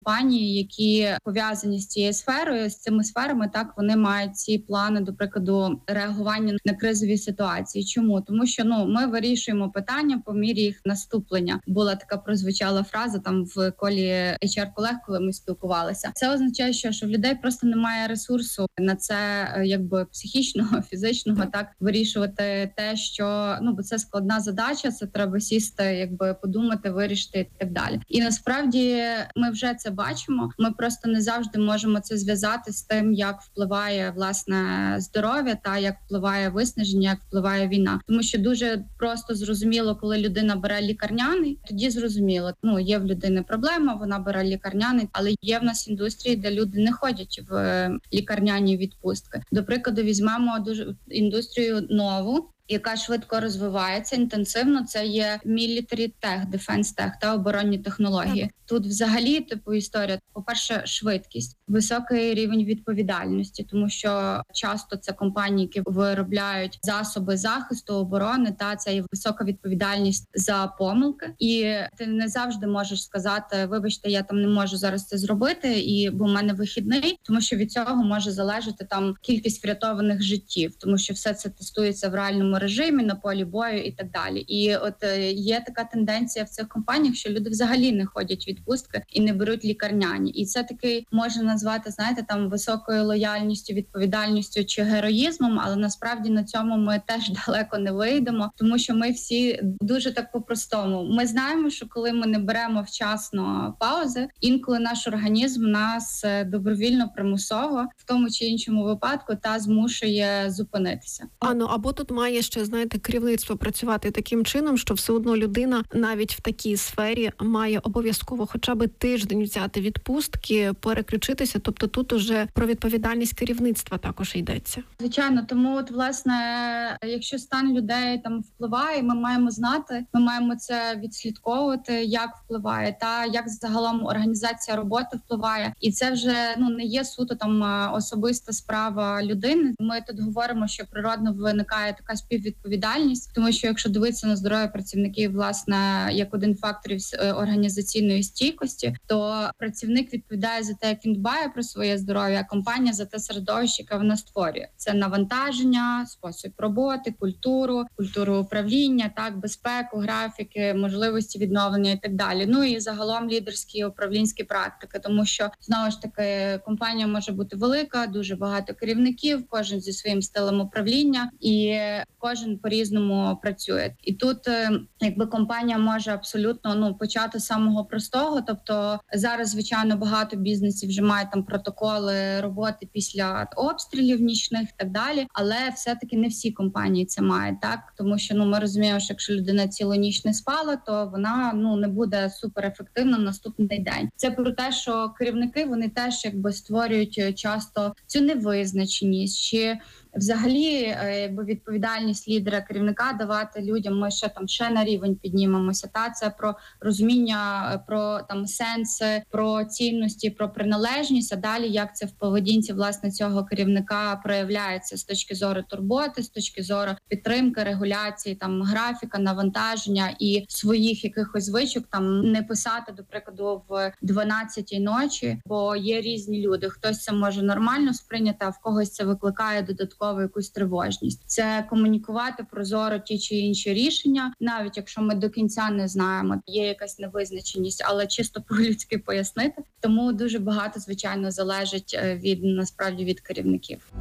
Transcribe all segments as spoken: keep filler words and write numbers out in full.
компанії, які пов'язані з цією сферою, з цими сферами, так, вони мають ці плани, до прикладу, реагування на кризові ситуації. Чому? Тому що, ну, ми вирішуємо питання по мірі їх наступлення. Була така прозвучала фраза там в колі ейч ар-колег, коли ми спілкувалися. Це означає, що, що в людей просто немає ресурсу на це, якби психічного, фізичного, так, вирішувати те, що, ну, бо це складна задача, це треба сісти, якби подумати, вирішити і так далі. І насправді ми вже це бачимо. Ми просто не завжди можемо це зв'язати з тим, як впливає власне здоров'я та як впливає виснаження, як впливає війна. Тому що дуже просто зрозуміло, коли людина бере лікарняний, тоді зрозуміло, ну, є в людини проблема, вона бере лікарняний, але є в нас індустрії, де люди не ходять в лікарняні відпустки. До прикладу, візьмемо дуже індустрію нову, яка швидко розвивається інтенсивно. Це є military tech, defense tech та оборонні технології. Так. Тут взагалі типу історія. По-перше, швидкість, високий рівень відповідальності, тому що часто це компанії, які виробляють засоби захисту, оборони, та це є висока відповідальність за помилки. І ти не завжди можеш сказати, вибачте, я там не можу зараз це зробити, і бо в мене вихідний, тому що від цього може залежати там кількість врятованих життів, тому що все це тестується в реальному режимі, на полі бою і так далі. І от є така тенденція в цих компаніях, що люди взагалі не ходять в відпустки і не беруть лікарняні. І це такий можна назвати, знаєте, там високою лояльністю, відповідальністю чи героїзмом, але насправді на цьому ми теж далеко не вийдемо, тому що ми всі дуже так по-простому. Ми знаємо, що коли ми не беремо вчасно паузи, інколи наш організм нас добровільно, примусово, в тому чи іншому випадку, та змушує зупинитися. А, ну, або тут має ще, знаєте, керівництво працювати таким чином, що все одно людина навіть в такій сфері має обов'язково хоча б тиждень взяти відпустки, переключитися. Тобто тут уже про відповідальність керівництва також йдеться. Звичайно, тому от, власне, якщо стан людей там впливає, ми маємо знати, ми маємо це відслідковувати, як впливає, та як загалом організація роботи впливає. І це вже, ну, не є суто там особиста справа людини. Ми тут говоримо, що природно виникає така співвідповідальність, тому що якщо дивитися на здоров'я працівників, власне, як один факторів організаційної стійкості, то працівник відповідає за те, як він дбає про своє здоров'я, а компанія за те середовище, яке вона створює. Це навантаження, спосіб роботи, культуру, культуру управління, так, безпеку, графіки, можливості відновлення і так далі. Ну і загалом лідерські і управлінські практики, тому що, знову ж таки, компанія може бути велика, дуже багато керівників, кожен зі своїм стилем управління, і кожен по-різному працює. І тут, якби, компанія може абсолютно, ну, почати з самого простого, тобто зараз, звичайно, багато бізнесів вже мають там протоколи роботи після обстрілів нічних і так далі, але все-таки не всі компанії це мають, так, тому що, ну, ми розуміємо, що якщо людина цілу ніч не спала, то вона, ну, не буде суперефективна на наступний день. Це про те, що керівники, вони теж, якби, створюють часто цю невизначеність, чи взагалі, якби, відповідальність лідера, керівника давати людям, ми ще там ще на рівень піднімемося. Та це про розуміння, про там сенси, про цінності, про приналежність, а далі як це в поведінці, власне, цього керівника проявляється з точки зору турботи, з точки зору підтримки, регуляції, там графіка, навантаження і своїх якихось звичок, там не писати, до прикладу, в дванадцятій ночі, бо є різні люди. Хтось це може нормально сприйняти, а в когось це викликає додатково якусь тривожність. Це комунікувати прозоро ті чи інші рішення, навіть якщо ми до кінця не знаємо, є якась невизначеність, але чисто по-людськи пояснити. Тому дуже багато, звичайно, залежить від, насправді, від керівників.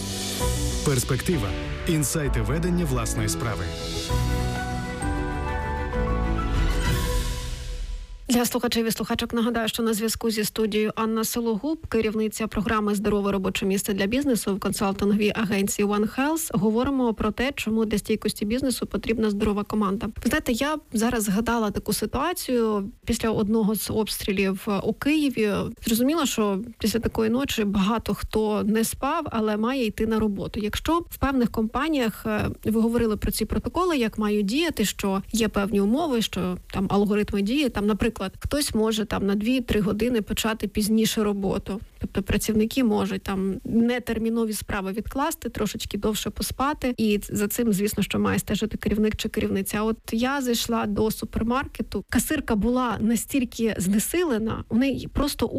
Перспектива. Інсайти ведення власної справи. Для слухачів і слухачок нагадаю, що на зв'язку зі студією Анна Сологуб, керівниця програми «Здорове робоче місце для бізнесу» в консалтинговій агенції One Health. Говоримо про те, чому для стійкості бізнесу потрібна здорова команда. Ви знаєте, я зараз згадала таку ситуацію після одного з обстрілів у Києві. Зрозуміла, що після такої ночі багато хто не спав, але має йти на роботу. Якщо в певних компаніях, ви говорили про ці протоколи, як мають діяти, що є певні умови, що там алгоритми дії, там, наприклад, наприклад, хтось може там на дві-три години почати пізніше роботу. Тобто працівники можуть там нетермінові справи відкласти, трошечки довше поспати, і за цим, звісно, що має стежити керівник чи керівниця. От я зайшла до супермаркету, касирка була настільки знесилена, у неї просто